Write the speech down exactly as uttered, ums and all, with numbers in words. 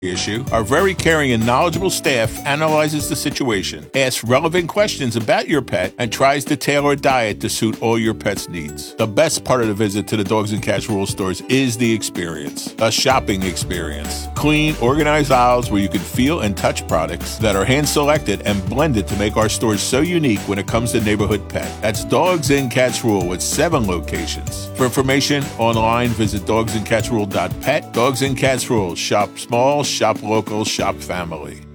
issue, our very caring and knowledgeable staff analyzes the situation, asks relevant questions about your pet, and tries to tailor a diet to suit all your pet's needs. The best part of the visit to the Dogs and Cats Rules stores is the experience, a shopping experience. Clean, organized aisles where you can feel and touch products that are hand-selected and blended to make our stores so unique when it comes to neighborhood pet. That's Dogs and Cats Rule with seven locations. For information online, visit dogs and cats rule dot pet. Dogs and Cats Rule. Shop small, shop local, shop family.